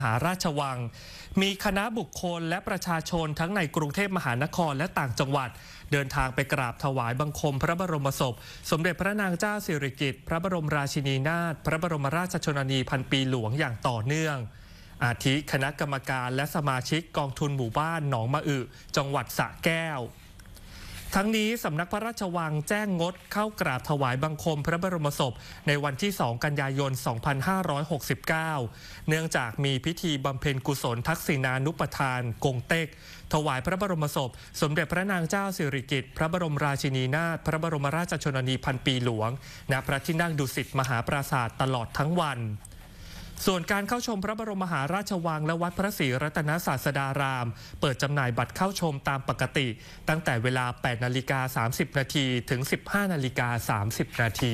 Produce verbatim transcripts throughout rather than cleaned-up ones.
มหาราชวังมีคณะบุคคลและประชาชนทั้งในกรุงเทพมหานครและต่างจังหวัดเดินทางไปกราบถวายบังคมพระบรมศพสมเด็จพระนางเจ้าสิริกิติ์พระบรมราชินีนาถพระบรมราชชนนีพันปีหลวงอย่างต่อเนื่องอาทิคณะกรรมการและสมาชิกกองทุนหมู่บ้านหนองมะอึจังหวัดสระแก้วทั้งนี้สำนักพระราชวังแจ้งงดเข้ากราบถวายบังคมพระบรมศพในวันที่สองกันยายนสองพันห้าร้อยหกสิบเก้าเนื่องจากมีพิธีบำเพ็ญกุศลทักษิณานุปทานกงเต็กถวายพระบรมศพสมเด็จพระนางเจ้าสิริกิติ์พระบรมราชินีนาถพระบรมราชชนนีพันปีหลวงณพระที่นั่งดุสิตมหาปราสาทตลอดทั้งวันส่วนการเข้าชมพระบรมมหาราชวังและวัดพระศรีรัตนศาสดารามเปิดจำหน่ายบัตรเข้าชมตามปกติตั้งแต่เวลา แปดนาฬิกาสามสิบนาทีถึง สิบห้านาฬิกาสามสิบนาที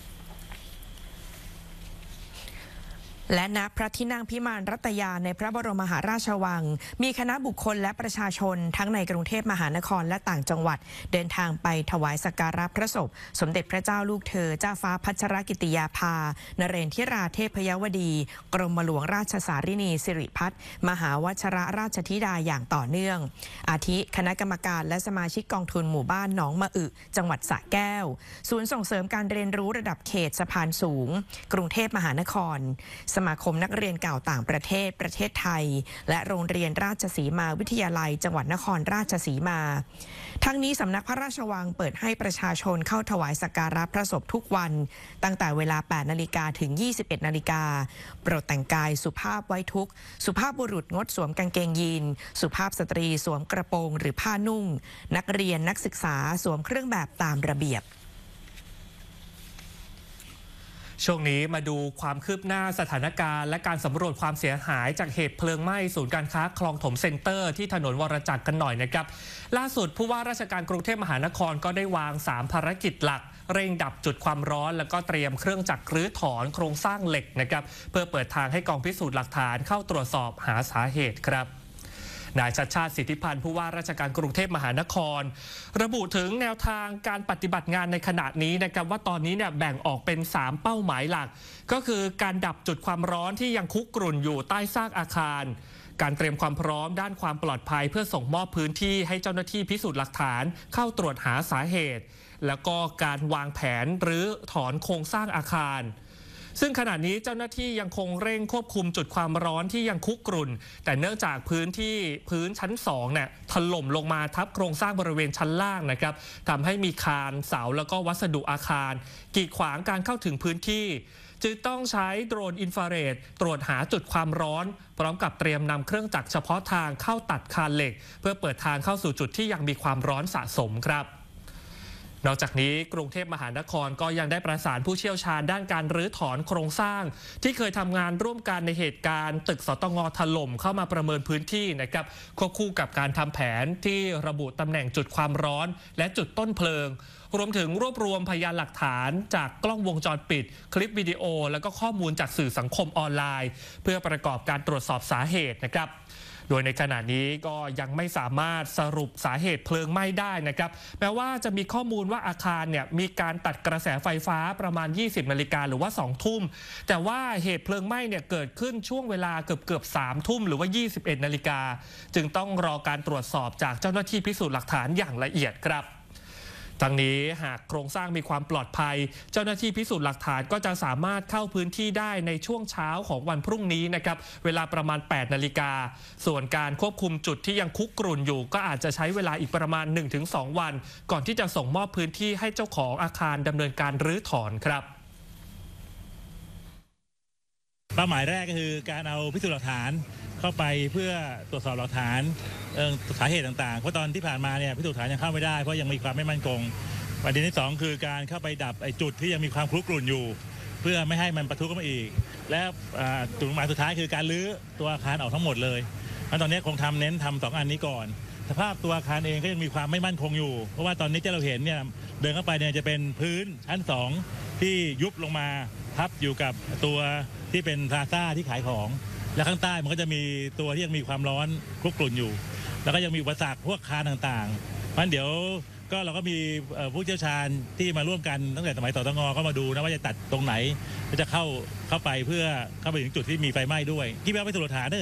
และณพระที่นั่งพิมานรัตยาในพระบรมมหาราชวังมีคณะบุคคลและประชาชนทั้งในกรุงเทพมหานครและต่างจังหวัดเดินทางไปถวายสักการะพระศพสมเด็จพระเจ้าลูกเธอเจ้าฟ้าพัชรกิติยาภานเรนทิราเทพยวดีกรมหลวงราชสารินีสิริพัฒน์มหาวชรราชธิดาอย่างต่อเนื่องอาทิคณะกรรมการและสมาชิกกองทุนหมู่บ้านหนองมะอึจังหวัดสระแก้วศูนย์ส่งเสริมการเรียนรู้ระดับเขตสะพานสูงกรุงเทพมหานครสมาคมนักเรียนเก่าต่างประเทศประเทศไทยและโรงเรียนราชสีมาวิทยาลัยจังหวัดนครราชสีมาทั้งนี้สำนักพระราชวังเปิดให้ประชาชนเข้าถวายสักการะพระศพทุกวันตั้งแต่เวลา แปดนาฬิกาถึง ยี่สิบเอ็ดนาฬิกาโปรดแต่งกายสุภาพไว้ทุกข์สุภาพบุรุษงดสวมกางเกงยีนสุภาพสตรีสวมกระโปรงหรือผ้านุ่งนักเรียนนักศึกษาสวมเครื่องแบบตามระเบียบช่วงนี้มาดูความคืบหน้าสถานการณ์และการสำรวจความเสียหายจากเหตุเพลิงไหม้ศูนย์การค้าคลองถมเซ็นเตอร์ที่ถนนวรจักรกันหน่อยนะครับล่าสุดผู้ว่าราชการกรุงเทพมหานครก็ได้วางสามภารกิจหลักเร่งดับจุดความร้อนแล้วก็เตรียมเครื่องจักรรื้อถอนโครงสร้างเหล็กนะครับเพื่อเปิดทางให้กองพิสูจน์หลักฐานเข้าตรวจสอบหาสาเหตุครับนายชัชชาติสิทธิพันธ์ผู้ว่าราชการกรุงเทพมหานครระบุถึงแนวทางการปฏิบัติงานในขณะนี้นะครับว่าตอนนี้เนี่ยแบ่งออกเป็นสามเป้าหมายหลักก็คือการดับจุดความร้อนที่ยังคุกรุ่นอยู่ใต้ซากอาคารการเตรียมความพร้อมด้านความปลอดภัยเพื่อส่งมอบพื้นที่ให้เจ้าหน้าที่พิสูจน์หลักฐานเข้าตรวจหาสาเหตุแล้วก็การวางแผนหรือถอนโครงสร้างอาคารซึ่งขณะนี้เจ้าหน้าที่ยังคงเร่งควบคุมจุดความร้อนที่ยังคุกรุ่นแต่เนื่องจากพื้นที่พื้นชั้นสองเนี่ยถล่มลงมาทับโครงสร้างบริเวณชั้นล่างนะครับทำให้มีคานเสาแล้วก็วัสดุอาคารกีดขวางการเข้าถึงพื้นที่จึงต้องใช้โดรนอินฟราเรดตรวจหาจุดความร้อนพร้อมกับเตรียมนำเครื่องจักรเฉพาะทางเข้าตัดคานเหล็กเพื่อเปิดทางเข้าสู่จุดที่ยังมีความร้อนสะสมครับนอกจากนี้กรุงเทพมหานครก็ยังได้ประสานผู้เชี่ยวชาญด้านการรื้อถอนโครงสร้างที่เคยทำงานร่วมกันในเหตุการณ์ตึกสตง.ถล่มเข้ามาประเมินพื้นที่นะครับควบคู่กับการทำแผนที่ระบุตำแหน่งจุดความร้อนและจุดต้นเพลิงรวมถึงรวบรวมพยานหลักฐานจากกล้องวงจรปิดคลิปวิดีโอและก็ข้อมูลจากสื่อสังคมออนไลน์เพื่อประกอบการตรวจสอบสาเหตุนะครับโดยในขณะนี้ก็ยังไม่สามารถสรุปสาเหตุเพลิงไหม้ได้นะครับแม้ว่าจะมีข้อมูลว่าอาคารเนี่ยมีการตัดกระแสไฟฟ้าประมาณยี่สิบนาฬิกาหรือว่าสองทุ่มแต่ว่าเหตุเพลิงไหม้เนี่ยเกิดขึ้นช่วงเวลาเกือบเกือบสามทุ่มหรือว่ายี่สิบเอ็ดนาฬิกาจึงต้องรอการตรวจสอบจากเจ้าหน้าที่พิสูจน์หลักฐานอย่างละเอียดครับทั้งนี้หากโครงสร้างมีความปลอดภัยเจ้าหน้าที่พิสูจน์หลักฐานก็จะสามารถเข้าพื้นที่ได้ในช่วงเช้าของวันพรุ่งนี้นะครับเวลาประมาณแปดนาฬิกาส่วนการควบคุมจุดที่ยังคุกรุ่นอยู่ก็อาจจะใช้เวลาอีกประมาณ หนึ่งถึงสอง วันก่อนที่จะส่งมอบพื้นที่ให้เจ้าของอาคารดำเนินการรื้อถอนครับเป้าหมายแรกก็คือการเอาพิสูจน์หลักฐานเข้าไปเพื่อตรวจสอบหลักฐานสาเหตุต่างๆเพราะตอนที่ผ่านมาเนี่ยพิสูจน์หลักฐานยังเข้าไม่ได้เพราะยังมีความไม่มั่นคงประเด็นที่สองคือการเข้าไปดับไอ้จุดที่ยังมีความคลุกรุ่นอยู่เพื่อไม่ให้มันปะทุขึ้นมาอีกและจุดหมายสุดท้ายคือการรื้อตัวอาคารออกทั้งหมดเลยเพราะตอนนี้คงทำเน้นทำสองอันนี้ก่อนสภาพตัวอาคารเองก็ยังมีความไม่มั่นคงอยู่เพราะว่าตอนนี้ที่เราเห็นเนี่ยเดินเข้าไปเนี่ยจะเป็นพื้นชั้นสองที่ยุบลงมาทับอยู่กับตัวที่เป็นพลาซ่าที่ขายของและข้างใต้มันก็จะมีตัวที่ยังมีความร้อนคลุกรุ่นอยู่แล้วก็ยังมีอุปสรรคพวกคานต่างๆเพราะฉะนั้นเดี๋ยวก็เราก็มีผู้เชี่ยวชาญที่มาร่วมกันตั้งแต่สมัยสตงก็มาดูนะว่าจะตัดตรงไหนจะเข้าเข้าไปเพื่อเข้าไปถึงจุดที่มีไฟไหม้ด้วยที่แวะพิสูจน์หลักฐาน